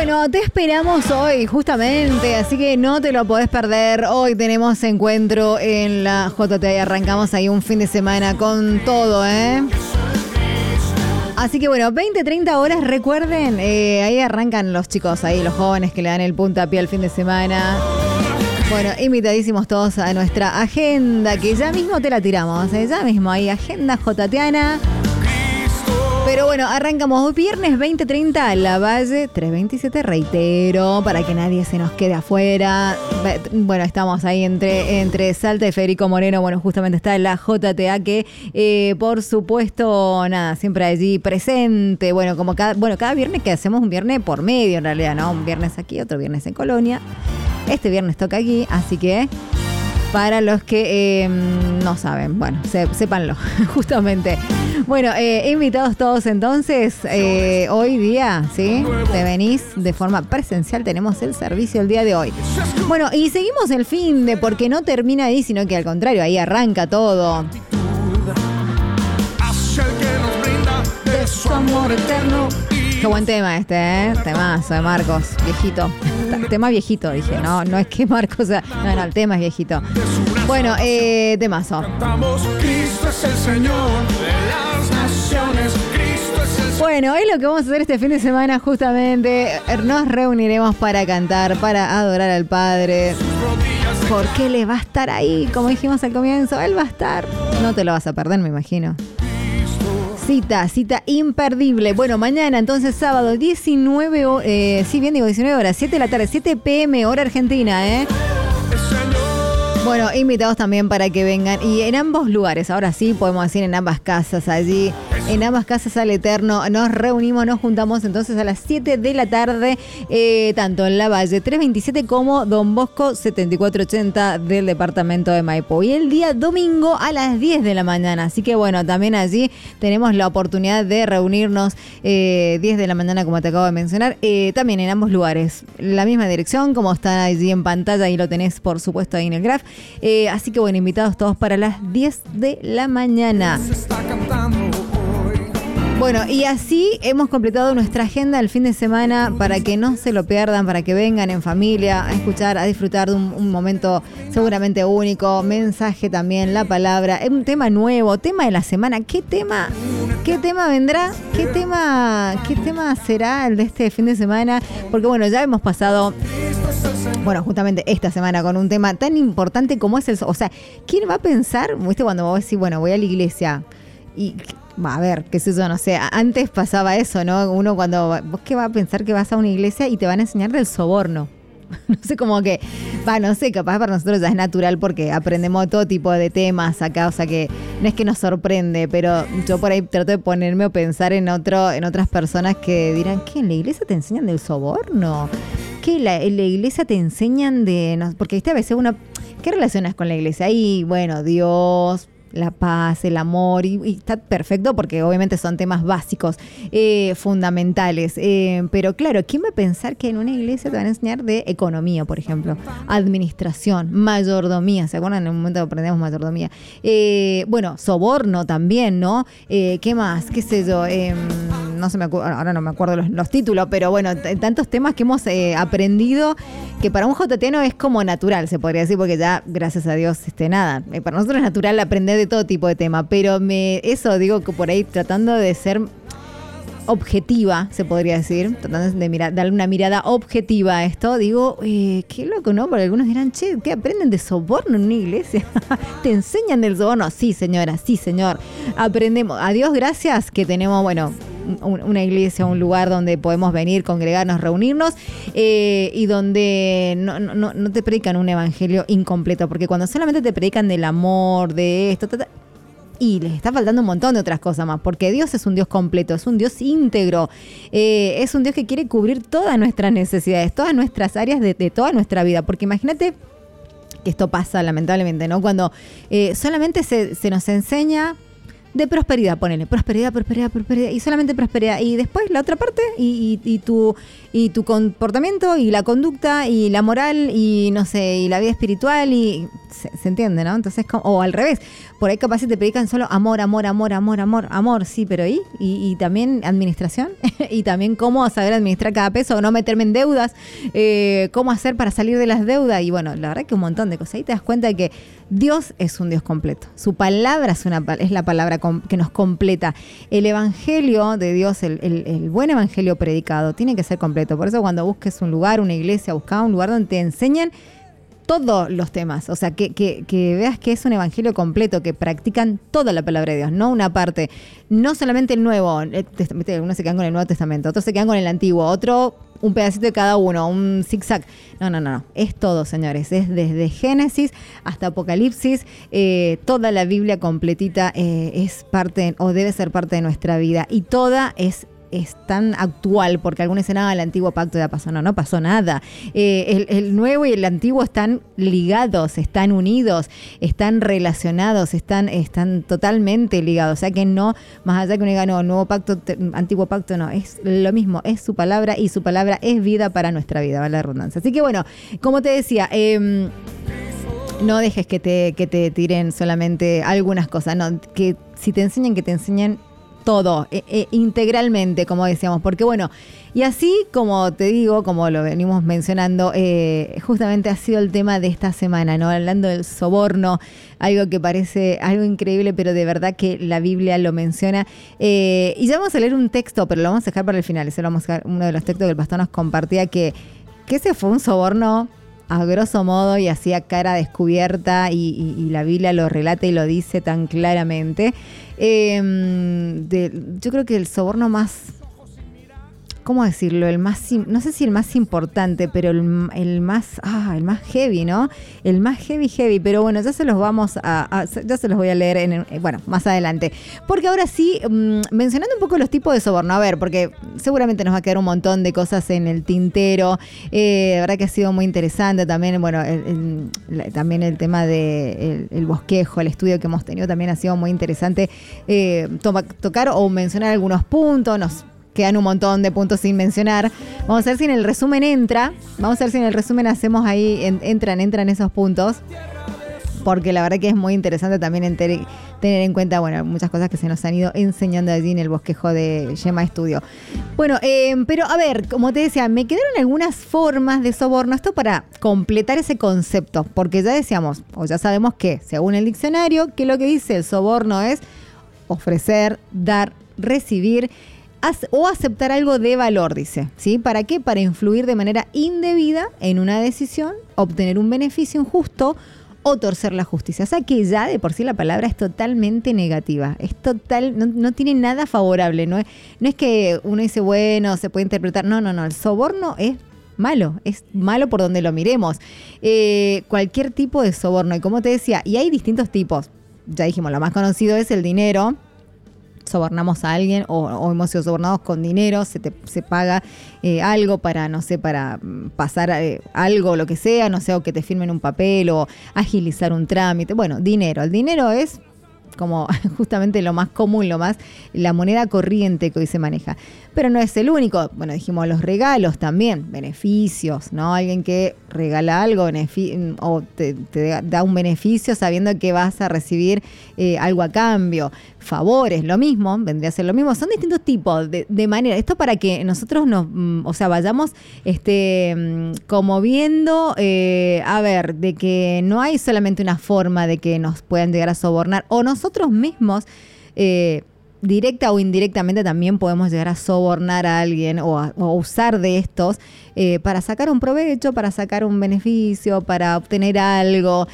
Bueno, te esperamos hoy justamente, así que no te lo podés perder. Hoy tenemos encuentro en la JTA y arrancamos ahí un fin de semana con todo, ¿eh? Así que bueno, 20-30 horas, recuerden, ahí arrancan los chicos, ahí los jóvenes que le dan el puntapié al fin de semana. Bueno, invitadísimos todos a nuestra agenda, que ya mismo te la tiramos, ya mismo ahí, agenda JTiana. Pero bueno, arrancamos hoy viernes 20:30, La Valle 327, reitero, para que nadie se nos quede afuera. Bueno, estamos ahí entre Salta y Federico Moreno. Bueno, justamente está la JTA que, por supuesto, nada, siempre allí presente. Bueno, como cada viernes que hacemos un viernes por medio en realidad, ¿no? Un viernes aquí, otro viernes en Colonia. Este viernes toca aquí, así que para los que no saben, bueno, sépanlo, justamente. Bueno, invitados todos entonces, hoy día, ¿sí? Te venís de forma presencial, tenemos el servicio el día de hoy. Bueno, y seguimos el fin de, porque no termina ahí, sino que al contrario, ahí arranca todo. De su amor eterno. Qué buen tema este, ¿eh? Temazo de Marcos, viejito. Tema viejito, dije, no es que Marcos, o sea, no, el tema es viejito. Bueno, temazo. Cristo es el Señor de las naciones, Cristo es el Señor. Bueno, hoy lo que vamos a hacer este fin de semana justamente, nos reuniremos para cantar, para adorar al Padre. Porque Él va a estar ahí, como dijimos al comienzo, Él va a estar. No te lo vas a perder, me imagino. Cita imperdible. Bueno, mañana, entonces sábado, 19 horas, 19 horas, 7 de la tarde, 7 p.m., hora argentina, ¿eh? Bueno, invitados también para que vengan. Y en ambos lugares, ahora sí, podemos decir en ambas casas allí. En ambas casas al Eterno nos reunimos, nos juntamos entonces a las 7 de la tarde, tanto en La Valle 327 como Don Bosco 7480 del departamento de Maipú. Y el día domingo a las 10 de la mañana. Así que bueno, también allí tenemos la oportunidad de reunirnos 10 de la mañana, como te acabo de mencionar. También en ambos lugares. La misma dirección, como está allí en pantalla, y lo tenés por supuesto ahí en el graph. Así que bueno, invitados todos para las 10 de la mañana. Bueno, y así hemos completado nuestra agenda del fin de semana para que no se lo pierdan, para que vengan en familia a escuchar, a disfrutar de un momento seguramente único. Mensaje también, la palabra, un tema nuevo, tema de la semana. ¿Qué tema vendrá? ¿Qué tema será el de este fin de semana? Porque bueno, ya hemos pasado, bueno, justamente esta semana con un tema tan importante como es o sea, ¿quién va a pensar? ¿Viste? Cuando vos decís, bueno, voy a la iglesia y... a ver, qué sé yo, no sé, antes pasaba eso, ¿no? Uno cuando, ¿vos qué vas a pensar que vas a una iglesia y te van a enseñar del soborno? No sé, como que, no sé, capaz para nosotros ya es natural porque aprendemos todo tipo de temas acá, o sea que no es que nos sorprende, pero yo por ahí trato de ponerme o pensar en otras personas que dirán, ¿qué? ¿En la iglesia te enseñan del soborno? ¿Qué? ¿En la iglesia te enseñan de...? No, porque a veces uno, ¿qué relacionas con la iglesia? Ahí, bueno, Dios... la paz, el amor, y está perfecto porque obviamente son temas básicos, fundamentales. Pero claro, ¿quién va a pensar que en una iglesia te van a enseñar de economía, por ejemplo? Administración, mayordomía. ¿Se acuerdan? En un momento aprendemos mayordomía. Bueno, soborno también, ¿no? ¿Qué más? ¿Qué sé yo? No se me acuerdo, ahora no me acuerdo los títulos, pero bueno, tantos temas que hemos aprendido que para un JTiano es como natural, se podría decir, porque ya, gracias a Dios, nada. Para nosotros es natural aprender de todo tipo de tema, pero eso digo que por ahí tratando de ser objetiva, se podría decir, tratando de darle una mirada objetiva a esto, digo, qué loco, ¿no? Porque algunos dirán, che, ¿qué aprenden de soborno en una iglesia? ¿Te enseñan del soborno? Sí, señora, sí, señor. Aprendemos, a Dios gracias que tenemos, bueno, una iglesia, un lugar donde podemos venir, congregarnos, reunirnos, y donde no te predican un evangelio incompleto, porque cuando solamente te predican del amor, de esto, y les está faltando un montón de otras cosas más, porque Dios es un Dios completo, es un Dios íntegro, es un Dios que quiere cubrir todas nuestras necesidades, todas nuestras áreas de toda nuestra vida, porque imagínate que esto pasa lamentablemente, ¿no? Cuando solamente se nos enseña de prosperidad, ponele, prosperidad, y solamente prosperidad. Y después la otra parte, y tu comportamiento, y la conducta, y la moral, y no sé, y la vida espiritual, y se entiende, ¿no? Entonces, o al revés, por ahí capaz te predican solo amor, sí, pero y también administración, y también cómo saber administrar cada peso, no meterme en deudas, cómo hacer para salir de las deudas, y bueno, la verdad que un montón de cosas. Ahí te das cuenta de que Dios es un Dios completo. Su palabra es la palabra que nos completa. El evangelio de Dios, el buen evangelio predicado, tiene que ser completo. Por eso cuando busques un lugar, una iglesia, busca un lugar donde te enseñen todos los temas. O sea, que veas que es un evangelio completo, que practican toda la palabra de Dios, no una parte. No solamente el Nuevo. Unos se quedan con el Nuevo Testamento, otros se quedan con el Antiguo, otro un pedacito de cada uno, un zigzag. No. Es todo, señores. Es desde Génesis hasta Apocalipsis. Toda la Biblia completita es parte, o debe ser parte de nuestra vida. Y toda es tan actual, porque algunos dicen, el antiguo pacto ya pasó. No pasó nada. El nuevo y el antiguo están ligados, están unidos, están relacionados, están totalmente ligados. O sea que no, más allá que uno diga, no, nuevo pacto, antiguo pacto, no, es lo mismo, es su palabra, y su palabra es vida para nuestra vida, vale la redundancia. Así que bueno, como te decía, no dejes que te tiren solamente algunas cosas, no, que si te enseñan, que te enseñen todo, integralmente, como decíamos, porque bueno, y así como te digo, como lo venimos mencionando, justamente ha sido el tema de esta semana, ¿no? Hablando del soborno, algo que parece algo increíble, pero de verdad que la Biblia lo menciona. Y ya vamos a leer un texto, pero lo vamos a dejar para el final. Ese lo vamos a dejar, uno de los textos que el pastor nos compartía, que ese fue un soborno a grosso modo, y hacía cara descubierta, y la Biblia lo relata y lo dice tan claramente. Yo creo que el soborno más, ¿cómo decirlo? El más, no sé si el más importante, pero el más heavy, ¿no? El más heavy, pero bueno, ya se los voy a leer más adelante. Porque ahora sí, mencionando un poco los tipos de soborno, a ver, porque seguramente nos va a quedar un montón de cosas en el tintero. La verdad que ha sido muy interesante también, bueno, también el tema de el bosquejo, el estudio que hemos tenido también ha sido muy interesante. Tocar o mencionar algunos puntos, quedan un montón de puntos sin mencionar. Vamos a ver si en el resumen hacemos ahí, entran esos puntos. Porque la verdad que es muy interesante también tener en cuenta, bueno, muchas cosas que se nos han ido enseñando allí en el bosquejo de Yema Estudio. Bueno, pero a ver, como te decía, me quedaron algunas formas de soborno. Esto para completar ese concepto. Porque ya decíamos, o ya sabemos que, según el diccionario, que lo que dice el soborno es ofrecer, dar, recibir o aceptar algo de valor, dice, ¿sí? ¿Para qué? Para influir de manera indebida en una decisión, obtener un beneficio injusto o torcer la justicia. O sea que ya de por sí la palabra es totalmente negativa, es no tiene nada favorable, no es que uno dice, bueno, se puede interpretar, no, el soborno es malo por donde lo miremos. Cualquier tipo de soborno, y como te decía, y hay distintos tipos, ya dijimos, lo más conocido es el dinero. Sobornamos a alguien o hemos sido sobornados con dinero, se paga algo para, no sé, para pasar algo, lo que sea, no sé, o que te firmen un papel o agilizar un trámite. Bueno, dinero. El dinero es como justamente lo más común, la moneda corriente que hoy se maneja. Pero no es el único. Bueno, dijimos los regalos también, beneficios, ¿no? Alguien que regala algo o te da un beneficio sabiendo que vas a recibir algo a cambio. Favores, lo mismo, vendría a ser lo mismo. Son distintos tipos de manera. Esto para que nosotros vayamos como viendo, a ver, de que no hay solamente una forma de que nos puedan llegar a sobornar, o nosotros mismos, directa o indirectamente también podemos llegar a sobornar a alguien o usar de estos para sacar un provecho, para sacar un beneficio, para obtener algo,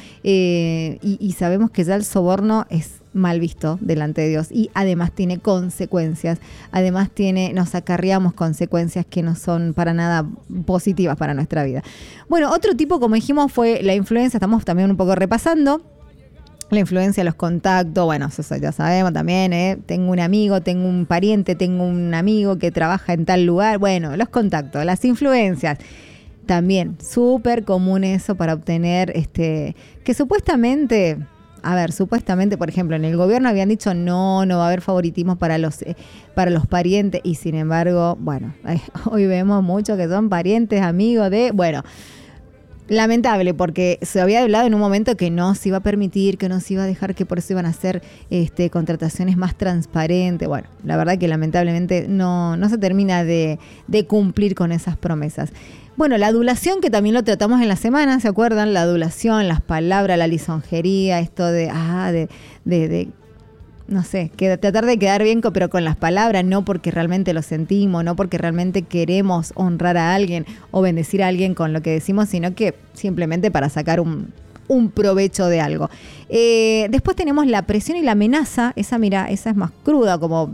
y sabemos que ya el soborno es mal visto delante de Dios y además tiene consecuencias, nos acarreamos consecuencias que no son para nada positivas para nuestra vida. Bueno, otro tipo, como dijimos, fue la influencia. Estamos también un poco repasando la influencia, los contactos. Bueno, eso ya sabemos también, tengo un amigo, tengo un pariente, tengo un amigo que trabaja en tal lugar. Bueno, los contactos, las influencias. También súper común eso para obtener, que supuestamente a ver, supuestamente, por ejemplo, en el gobierno habían dicho no va a haber favoritismo para los parientes y sin embargo, bueno, hoy vemos muchos que son parientes, amigos de, bueno, lamentable, porque se había hablado en un momento que no se iba a permitir, que no se iba a dejar, que por eso iban a hacer contrataciones más transparentes. Bueno, la verdad que lamentablemente no se termina de cumplir con esas promesas. Bueno, la adulación, que también lo tratamos en la semana, ¿se acuerdan? La adulación, las palabras, la lisonjería, esto de no sé, tratar de quedar bien, pero con las palabras, no porque realmente lo sentimos, no porque realmente queremos honrar a alguien o bendecir a alguien con lo que decimos, sino que simplemente para sacar un provecho de algo. Después tenemos la presión y la amenaza. Esa es más cruda, como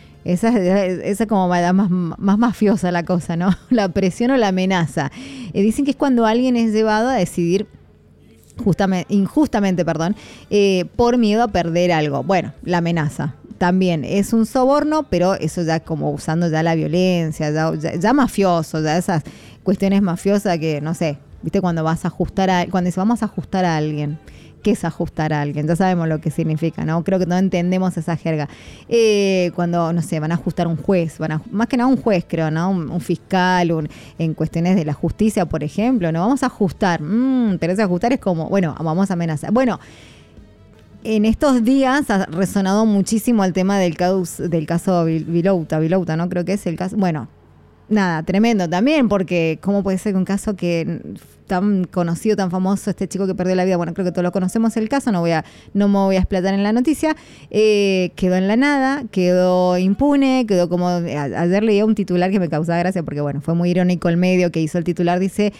esa como más mafiosa la cosa, ¿no? La presión o la amenaza. Dicen que es cuando alguien es llevado a decidir injustamente, por miedo a perder algo. Bueno, la amenaza también es un soborno, pero eso ya como usando ya la violencia, ya mafioso, ya esas cuestiones mafiosas que, no sé, ¿viste? Cuando dice vamos a ajustar a alguien. ¿Qué es ajustar a alguien? Ya sabemos lo que significa, ¿no? Creo que no entendemos esa jerga. Cuando, no sé, van a ajustar un juez, más que nada un juez, creo, ¿no? Un fiscal, en cuestiones de la justicia, por ejemplo, ¿no? Vamos a ajustar. Pero ese ajustar es como, bueno, vamos a amenazar. Bueno, en estos días ha resonado muchísimo el tema del caso Vilouta, ¿no? Creo que es el caso. Bueno, nada, tremendo también, porque ¿cómo puede ser que un caso que tan conocido, tan famoso, este chico que perdió la vida, bueno, creo que todos lo conocemos el caso, no me voy a explotar en la noticia, quedó en la nada, quedó impune, quedó como, ayer leía un titular que me causaba gracia, porque bueno, fue muy irónico el medio que hizo el titular, dice,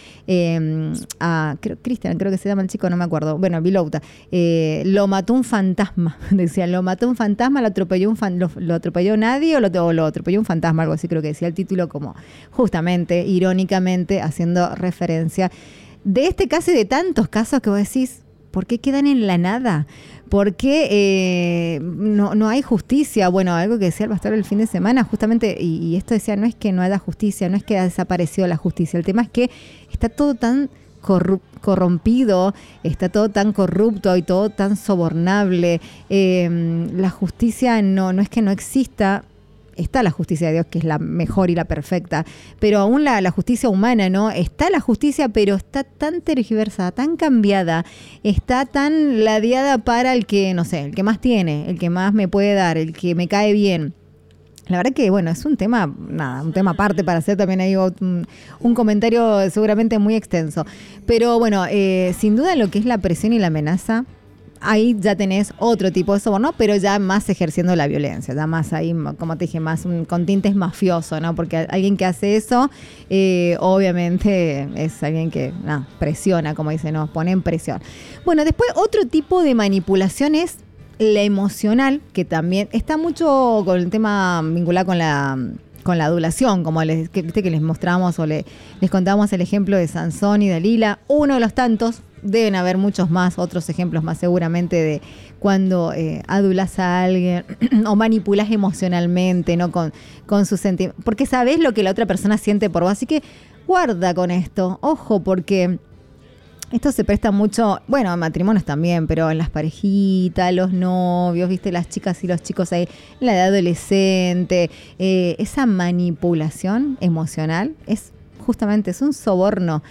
Cristian, creo que se llama el chico, no me acuerdo, bueno, Vilouta, lo mató un fantasma, decía, lo mató un fantasma, lo atropelló nadie o lo atropelló un fantasma, algo así creo que decía el título, como justamente, irónicamente, haciendo referencia de este caso y de tantos casos que vos decís, ¿por qué quedan en la nada? ¿Por qué no hay justicia? Bueno, algo que decía el pastor el fin de semana, justamente, y esto decía, no es que no haya justicia, no es que ha desaparecido la justicia, el tema es que está todo tan corrompido, está todo tan corrupto y todo tan sobornable. La justicia no es que no exista. Está la justicia de Dios, que es la mejor y la perfecta, pero aún la justicia humana, ¿no? Está la justicia, pero está tan tergiversada, tan cambiada, está tan ladeada para el que, no sé, el que más tiene, el que más me puede dar, el que me cae bien. La verdad que, bueno, es un tema aparte para hacer también ahí un comentario seguramente muy extenso. Pero bueno, sin duda lo que es la presión y la amenaza, ahí ya tenés otro tipo de soborno, pero ya más ejerciendo la violencia, ya más ahí, como te dije, más con tintes mafioso, ¿no? Porque alguien que hace eso, obviamente es alguien que presiona, como dicen, nos pone en presión. Bueno, después otro tipo de manipulación es la emocional, que también está mucho con el tema vinculado con la adulación, como viste que les mostramos o les contábamos el ejemplo de Sansón y Dalila, uno de los tantos. Deben haber muchos más, otros ejemplos más seguramente de cuando adulas a alguien o manipulas emocionalmente, ¿no? Con sus sentimientos. Porque sabes lo que la otra persona siente por vos. Así que guarda con esto. Ojo, porque esto se presta mucho, bueno, en matrimonios también, pero en las parejitas, los novios, viste, las chicas y los chicos ahí, en la edad adolescente. Esa manipulación emocional es un soborno.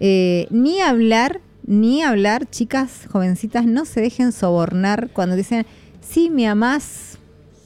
Ni hablar, chicas, jovencitas, no se dejen sobornar cuando dicen, sí, me amás,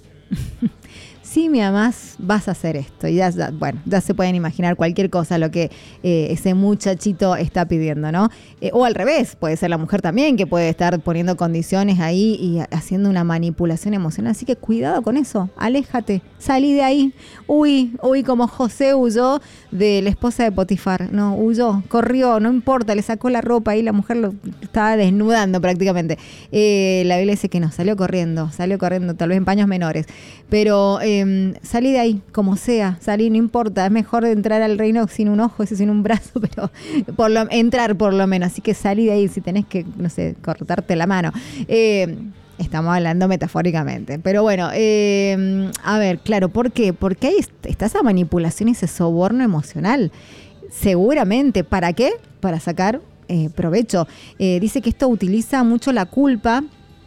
vas a hacer esto. Y ya se pueden imaginar cualquier cosa lo que ese muchachito está pidiendo, ¿no? O al revés, puede ser la mujer también que puede estar poniendo condiciones ahí y haciendo una manipulación emocional. Así que cuidado con eso, aléjate, salí de ahí. Huí como José huyó de la esposa de Potifar, no, huyó, corrió, no importa, le sacó la ropa y la mujer lo estaba desnudando prácticamente. La Biblia dice que no, salió corriendo, tal vez en paños menores, pero salí de ahí, como sea, no importa, es mejor entrar al reino sin un ojo, sin un brazo, pero entrar por lo menos, así que salí de ahí si tenés que, no sé, cortarte la mano. Estamos hablando metafóricamente, pero bueno, a ver, claro, ¿por qué? Porque ahí está esa manipulación y ese soborno emocional, seguramente, ¿para qué? Para sacar provecho. Dice que esto utiliza mucho la culpa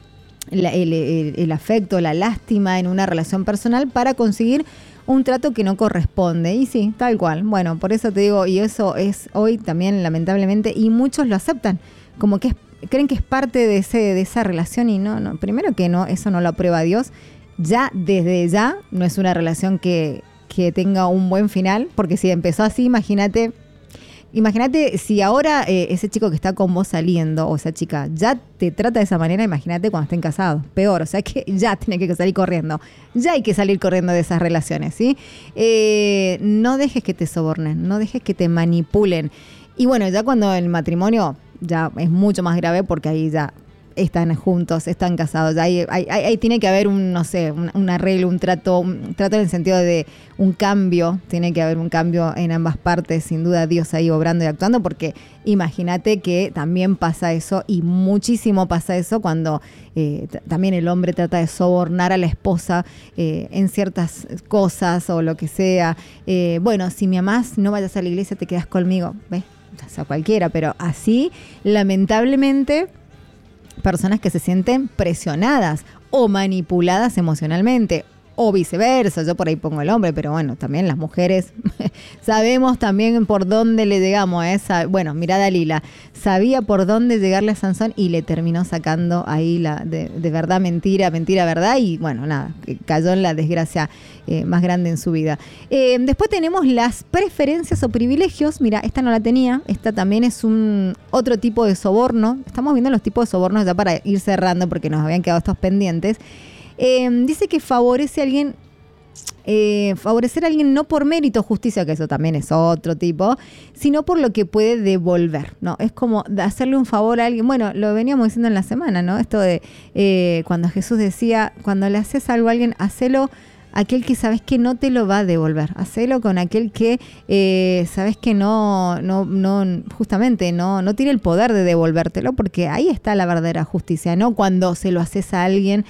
el afecto, la lástima en una relación personal para conseguir un trato que no corresponde. Y sí, tal cual. Bueno, por eso te digo, y eso es hoy también lamentablemente, y muchos lo aceptan, como que creen que es parte de esa relación y no, primero que no, eso no lo aprueba Dios. Ya, desde ya, no es una relación que tenga un buen final, porque si empezó así, imagínate si ahora ese chico que está con vos saliendo, o esa chica, ya te trata de esa manera, imagínate cuando estén casados. Peor, o sea que ya tiene que salir corriendo. Ya hay que salir corriendo de esas relaciones, ¿sí? No dejes que te sobornen, no dejes que te manipulen. Y bueno, ya cuando el matrimonio ya es mucho más grave, porque ahí ya están juntos, están casados, ya ahí tiene que haber un arreglo, un trato en el sentido de un cambio, tiene que haber un cambio en ambas partes, sin duda Dios ahí obrando y actuando, porque imagínate que también pasa eso, y muchísimo pasa eso cuando también el hombre trata de sobornar a la esposa en ciertas cosas o lo que sea. Bueno, si me amás, no vayas a la iglesia, te quedas conmigo, ¿ves? O sea, cualquiera, pero así, lamentablemente, personas que se sienten presionadas o manipuladas emocionalmente, o viceversa. Yo por ahí pongo el hombre, pero bueno, también las mujeres sabemos también por dónde le llegamos a esa. Bueno, mirá Dalila, sabía por dónde llegarle a Sansón y le terminó sacando ahí de verdad mentira, verdad, y bueno, nada, cayó en la desgracia más grande en su vida. Después tenemos las preferencias o privilegios. Mira, esta no la tenía, esta también es otro tipo de soborno. Estamos viendo los tipos de sobornos ya para ir cerrando, porque nos habían quedado estos pendientes. Dice que favorecer a alguien no por mérito o justicia, que eso también es otro tipo, sino por lo que puede devolver, ¿no? Es como hacerle un favor a alguien. Bueno, lo veníamos diciendo en la semana, ¿no? Esto de cuando Jesús decía, cuando le haces algo a alguien, hacelo aquel que sabes que no te lo va a devolver. Hacelo con aquel que sabes que no justamente no tiene el poder de devolvértelo, porque ahí está la verdadera justicia, ¿no? Cuando se lo haces a alguien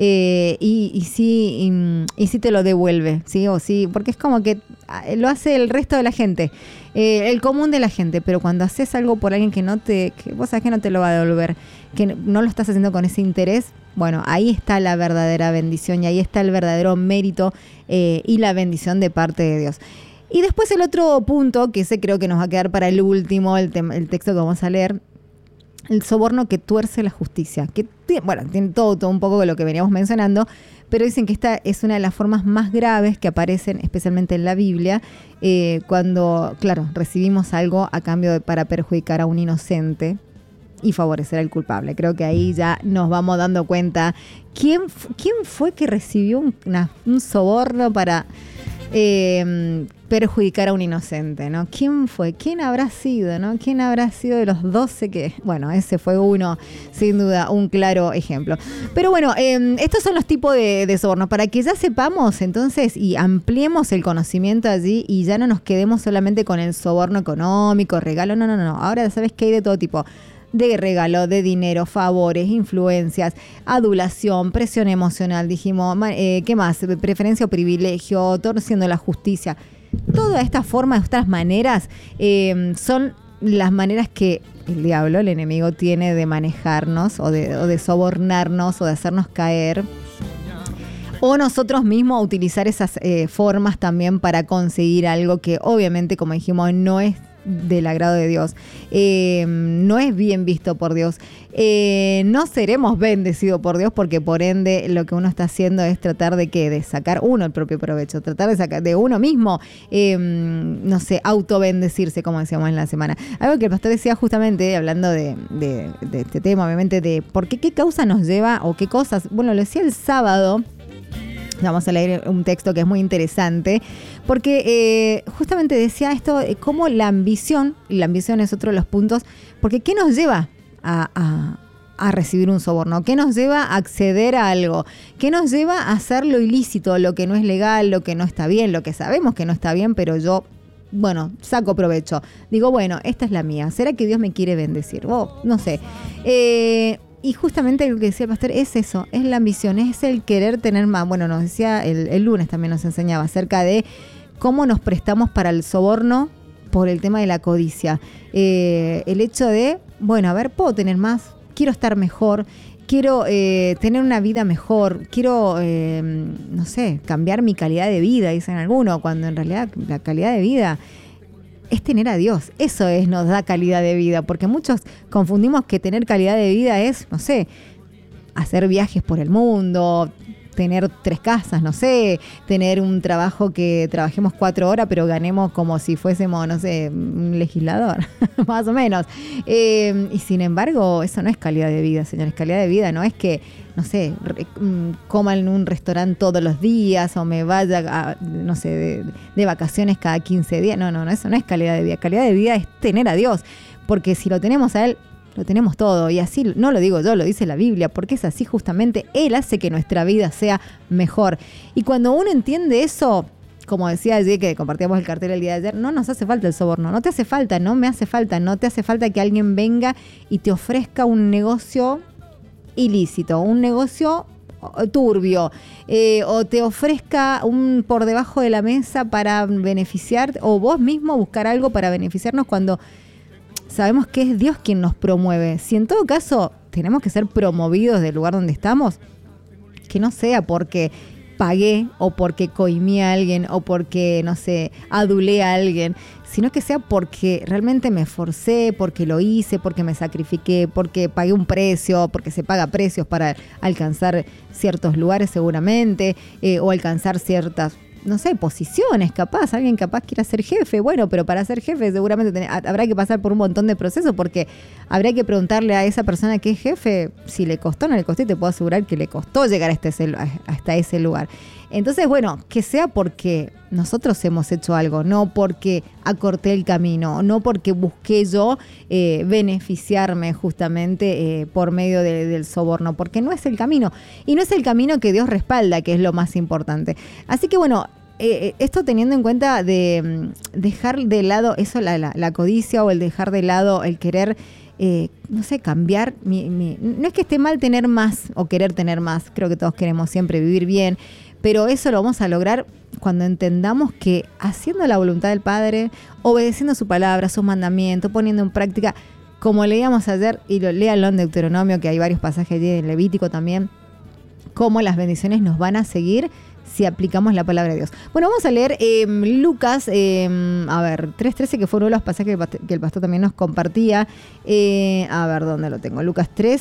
y sí te lo devuelve, ¿sí? O sí, porque es como que lo hace el resto de la gente, el común de la gente, pero cuando haces algo por alguien que vos sabés que no te lo va a devolver, que no lo estás haciendo con ese interés, bueno, ahí está la verdadera bendición y ahí está el verdadero mérito y la bendición de parte de Dios. Y después el otro punto, que ese creo que nos va a quedar para el último, el texto que vamos a leer, el soborno que tuerce la justicia, que tiene todo un poco de lo que veníamos mencionando, pero dicen que esta es una de las formas más graves que aparecen especialmente en la Biblia, cuando, claro, recibimos algo a cambio para perjudicar a un inocente y favorecer al culpable. Creo que ahí ya nos vamos dando cuenta quién fue que recibió un soborno para perjudicar a un inocente, ¿no? ¿Quién fue? ¿Quién habrá sido, no? ¿Quién habrá sido de los 12 que...? Bueno, ese fue uno, sin duda, un claro ejemplo. Pero bueno, estos son los tipos de sobornos, para que ya sepamos entonces y ampliemos el conocimiento allí y ya no nos quedemos solamente con el soborno económico, regalo, no. Ahora ya sabes que hay de todo tipo. De regalo, de dinero, favores, influencias, adulación, presión emocional, dijimos, ¿qué más? Preferencia o privilegio, torciendo la justicia. Todas estas formas, estas maneras, son las maneras que el diablo, el enemigo, tiene de manejarnos o de sobornarnos o de hacernos caer. O nosotros mismos utilizar esas formas también para conseguir algo que obviamente, como dijimos, no es del agrado de Dios, no es bien visto por Dios, no seremos bendecidos por Dios, porque por ende lo que uno está haciendo es tratar de sacar uno el propio provecho, tratar de sacar de uno mismo, autobendecirse, como decíamos en la semana. Algo que el pastor decía justamente, hablando de este tema, obviamente, de por qué causa nos lleva o qué cosas, bueno, lo decía el sábado. Vamos a leer un texto que es muy interesante, porque justamente decía esto, como la ambición, y la ambición es otro de los puntos, porque ¿qué nos lleva a recibir un soborno? ¿Qué nos lleva a acceder a algo? ¿Qué nos lleva a hacer lo ilícito, lo que no es legal, lo que no está bien, lo que sabemos que no está bien, pero yo, saco provecho? Digo, esta es la mía. ¿Será que Dios me quiere bendecir? No sé. Y justamente lo que decía el pastor es eso, es la ambición, es el querer tener más. Bueno, nos decía, el lunes también nos enseñaba acerca de cómo nos prestamos para el soborno por el tema de la codicia. El hecho de, puedo tener más, quiero estar mejor, quiero tener una vida mejor, quiero, no sé, cambiar mi calidad de vida, dicen algunos, cuando en realidad la calidad de vida es tener a Dios. Eso nos da calidad de vida, porque muchos confundimos que tener calidad de vida es, no sé, hacer viajes por el mundo, tener 3 casas, no sé, tener un trabajo que trabajemos 4 horas pero ganemos como si fuésemos, no sé, un legislador, más o menos. Y sin embargo, eso no es calidad de vida, señores. Calidad de vida no es que, no sé, coma en un restaurante todos los días o me vaya, no sé, de vacaciones cada 15 días. No, eso no es calidad de vida. Calidad de vida es tener a Dios, porque si lo tenemos a Él, lo tenemos todo, y así no lo digo yo, lo dice la Biblia, porque es así justamente. Él hace que nuestra vida sea mejor. Y cuando uno entiende eso, como decía ayer que compartíamos el cartel el día de ayer, no nos hace falta el soborno, no te hace falta, no me hace falta, no te hace falta que alguien venga y te ofrezca un negocio ilícito, un negocio turbio, o te ofrezca un por debajo de la mesa para beneficiar, o vos mismo buscar algo para beneficiarnos, cuando sabemos que es Dios quien nos promueve. Si en todo caso tenemos que ser promovidos del lugar donde estamos, que no sea porque pagué o porque coimí a alguien o porque, no sé, adulé a alguien, sino que sea porque realmente me esforcé, porque lo hice, porque me sacrifiqué, porque pagué un precio, porque se paga precios para alcanzar ciertos lugares seguramente, o alcanzar ciertas, no sé, posiciones, capaz, alguien capaz quiera ser jefe, bueno, pero para ser jefe seguramente habrá que pasar por un montón de procesos, porque habrá que preguntarle a esa persona que es jefe si le costó o no le costó, y te puedo asegurar que le costó llegar hasta ese lugar. Entonces, bueno, que sea porque nosotros hemos hecho algo, no porque acorté el camino, no porque busqué yo beneficiarme justamente por medio del soborno, porque no es el camino, y no es el camino que Dios respalda, que es lo más importante. Así que bueno, esto teniendo en cuenta de dejar de lado eso, la codicia, o el dejar de lado el querer, no sé, cambiar. No es que esté mal tener más o querer tener más, creo que todos queremos siempre vivir bien, pero eso lo vamos a lograr cuando entendamos que haciendo la voluntad del Padre, obedeciendo su palabra, sus mandamientos, poniendo en práctica, como leíamos ayer, y léanlo en Deuteronomio, que hay varios pasajes allí, en Levítico también, cómo las bendiciones nos van a seguir si aplicamos la palabra de Dios. Bueno, vamos a leer Lucas, 3:13, que fue uno de los pasajes que el pastor también nos compartía. A ver, ¿dónde lo tengo? Lucas 3,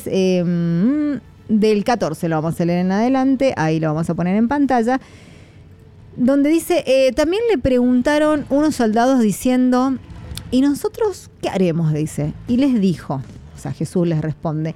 del 14 lo vamos a leer en adelante, ahí lo vamos a poner en pantalla, donde dice, también le preguntaron unos soldados diciendo, ¿y nosotros qué haremos? Dice, y les dijo, o sea, Jesús les responde,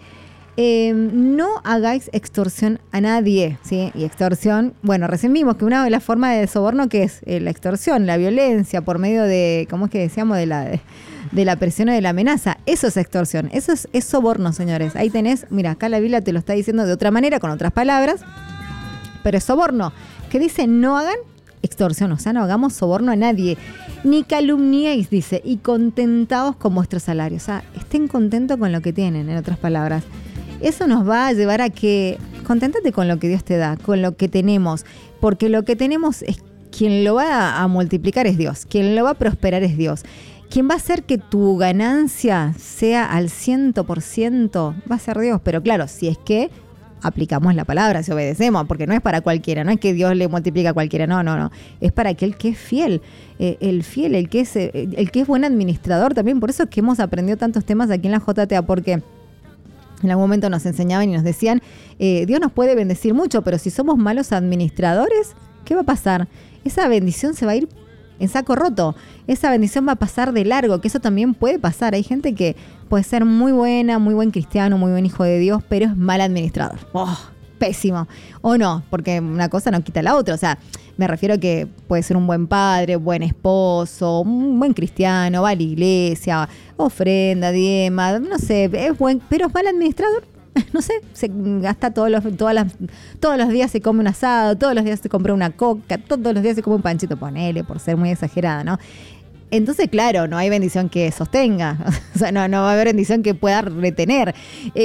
no hagáis extorsión a nadie, ¿sí? Y extorsión, bueno, recién vimos que una de las formas de soborno, que es la extorsión, la violencia por medio de, ¿cómo es que decíamos? De la presión o de la amenaza. Eso es extorsión, eso es soborno, señores. Ahí tenés, mira, acá la Biblia te lo está diciendo de otra manera, con otras palabras, pero es soborno, que dice, no hagan extorsión, o sea, no hagamos soborno a nadie, ni calumniéis, dice, y contentaos con vuestro salario, o sea, estén contentos con lo que tienen, en otras palabras. Eso nos va a llevar a que conténtate con lo que Dios te da, con lo que tenemos, porque lo que tenemos es quien lo va a multiplicar es Dios, quien lo va a prosperar es Dios. Quien va a hacer que tu ganancia sea al 100% va a ser Dios, pero claro, si es que aplicamos la palabra, si obedecemos, porque no es para cualquiera, no es que Dios le multiplica a cualquiera, no, es para aquel que es fiel, el que es buen administrador también. Por eso es que hemos aprendido tantos temas aquí en la JTA, porque en algún momento nos enseñaban y nos decían, Dios nos puede bendecir mucho, pero si somos malos administradores, ¿qué va a pasar? Esa bendición se va a ir en saco roto, esa bendición va a pasar de largo, que eso también puede pasar. Hay gente que puede ser muy buena, muy buen cristiano, muy buen hijo de Dios, pero es mal administrador. Pésimo. O no, porque una cosa no quita la otra. O sea, me refiero a que puede ser un buen padre, buen esposo, un buen cristiano, va a la iglesia, ofrenda, diezma, no sé, es buen, pero es mal administrador. No sé, se gasta todos los días se come un asado, todos los días se compra una coca, todos los días se come un panchito, ponele, por ser muy exagerada, ¿no? Entonces, claro, no hay bendición que sostenga, o sea, no va a haber bendición que pueda retener,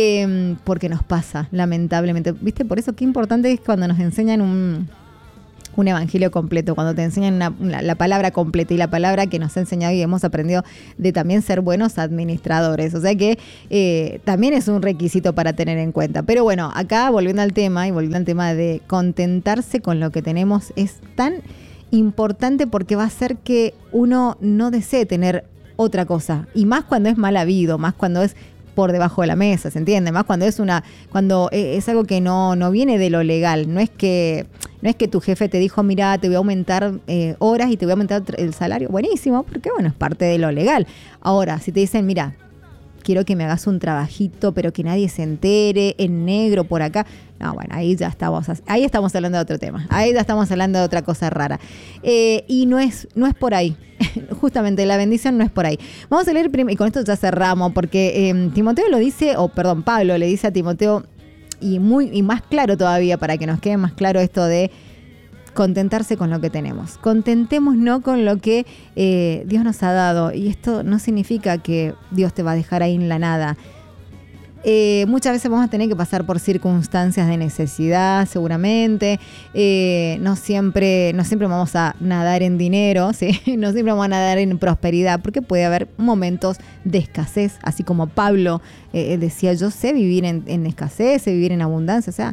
porque nos pasa, lamentablemente. ¿Viste? Por eso qué importante es cuando nos enseñan un evangelio completo, cuando te enseñan la palabra completa y la palabra que nos ha enseñado y hemos aprendido de también ser buenos administradores. O sea que también es un requisito para tener en cuenta. Pero bueno, acá volviendo al tema de contentarse con lo que tenemos, es tan importante porque va a hacer que uno no desee tener otra cosa. Y más cuando es mal habido, más cuando es por debajo de la mesa, ¿se entiende? Más cuando es algo que no viene de lo legal. No es que tu jefe te dijo, mira, te voy a aumentar horas y te voy a aumentar el salario. Buenísimo, porque bueno, es parte de lo legal. Ahora, si te dicen, mira, quiero que me hagas un trabajito, pero que nadie se entere, en negro por acá. No, bueno, ahí estamos hablando de otro tema. Ahí ya estamos hablando de otra cosa rara. Y no es por ahí. Justamente la bendición no es por ahí. Vamos a leer y con esto ya cerramos, porque Pablo le dice a Timoteo, y más claro todavía, para que nos quede más claro esto de contentarse con lo que tenemos. Contentémonos con lo que Dios nos ha dado. Y esto no significa que Dios te va a dejar ahí en la nada. Muchas veces vamos a tener que pasar por circunstancias de necesidad, seguramente. No siempre vamos a nadar en dinero, ¿sí? No siempre vamos a nadar en prosperidad, porque puede haber momentos de escasez, así como Pablo decía, yo sé vivir en escasez, sé vivir en abundancia. O sea,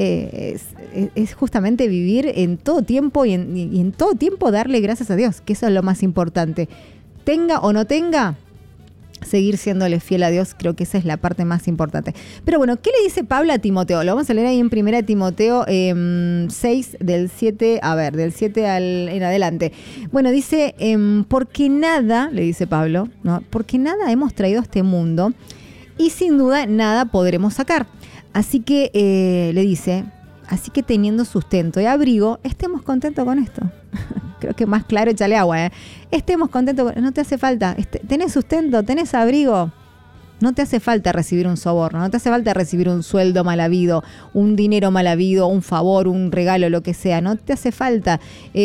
es justamente vivir en todo tiempo y en todo tiempo darle gracias a Dios, que eso es lo más importante. Tenga o no tenga, seguir siéndole fiel a Dios, creo que esa es la parte más importante. Pero bueno, ¿qué le dice Pablo a Timoteo? Lo vamos a leer ahí en 1 Timoteo 6, del 7 en adelante. Bueno, dice, porque nada, le dice Pablo, ¿no? Porque nada hemos traído a este mundo y sin duda nada podremos sacar. Así que le dice, así que teniendo sustento y abrigo, estemos contentos con esto. Creo que más claro, échale agua, Estemos contentos, no te hace falta, tenés sustento, tenés abrigo, no te hace falta recibir un soborno, no te hace falta recibir un sueldo mal habido, un dinero mal habido, un favor, un regalo, lo que sea, no te hace falta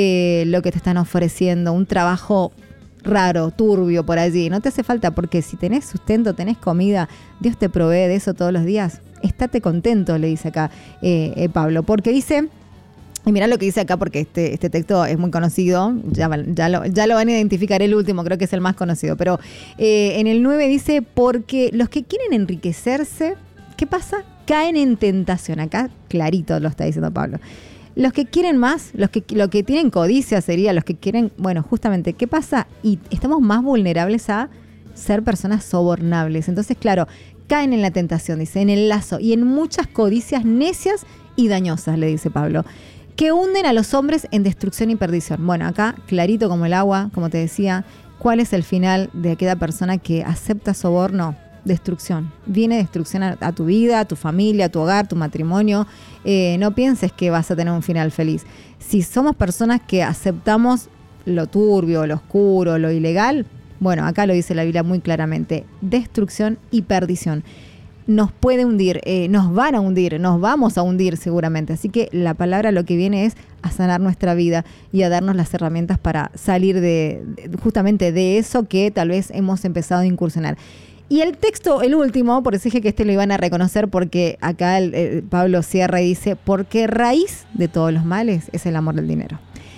lo que te están ofreciendo, un trabajo raro, turbio por allí, no te hace falta, porque si tenés sustento, tenés comida, Dios te provee de eso todos los días. Estate contento, le dice acá Pablo, porque dice, y mirá lo que dice acá, porque este texto es muy conocido, ya lo van a identificar, el último creo que es el más conocido, pero en el 9 dice, porque los que quieren enriquecerse, ¿qué pasa? Caen en tentación. Acá clarito lo está diciendo Pablo. Los que quieren más, lo que tienen codicia sería los que quieren, bueno, justamente, ¿qué pasa? Y estamos más vulnerables a ser personas sobornables. Entonces, claro, caen en la tentación, dice, en el lazo y en muchas codicias necias y dañosas, le dice Pablo, que hunden a los hombres en destrucción y perdición. Bueno, acá, clarito como el agua, como te decía, ¿cuál es el final de aquella persona que acepta soborno? Destrucción. Viene destrucción a tu vida, a tu familia, a tu hogar, tu matrimonio. No pienses que vas a tener un final feliz. Si somos personas que aceptamos lo turbio, lo oscuro, lo ilegal, bueno, acá lo dice la Biblia muy claramente, destrucción y perdición. Nos puede hundir, nos van a hundir, nos vamos a hundir seguramente. Así que la palabra lo que viene es a sanar nuestra vida y a darnos las herramientas para salir justamente de eso que tal vez hemos empezado a incursionar. Y el texto, el último, por eso dije que lo iban a reconocer, porque acá Pablo cierra y dice, porque raíz de todos los males es el amor del dinero,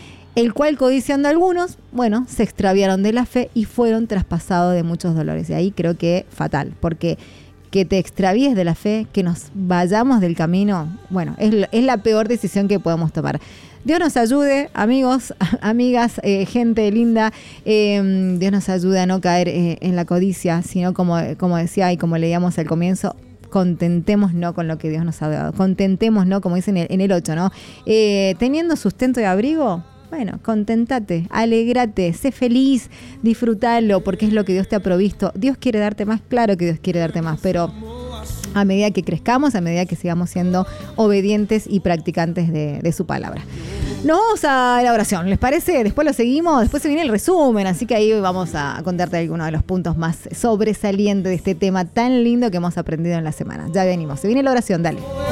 el cual codiciando algunos, bueno, se extraviaron de la fe y fueron traspasados de muchos dolores. Y ahí creo que fatal, porque que te extravíes de la fe, que nos vayamos del camino, bueno, es la peor decisión que podemos tomar. Dios nos ayude, amigos, amigas, gente linda. Dios nos ayude a no caer en la codicia, sino como decía y como leíamos al comienzo, contentémonos con lo que Dios nos ha dado. Contentémonos, como dicen en el 8, ¿no? Teniendo sustento y abrigo, bueno, contentate, alegrate, sé feliz, disfrútalo, porque es lo que Dios te ha provisto. Dios quiere darte más, claro que Dios quiere darte más, pero a medida que crezcamos, a medida que sigamos siendo obedientes y practicantes de su palabra. Nos vamos a la oración, ¿les parece? Después lo seguimos, después se viene el resumen, así que ahí vamos a contarte algunos de los puntos más sobresalientes de este tema tan lindo que hemos aprendido en la semana. Ya venimos, se viene la oración, dale.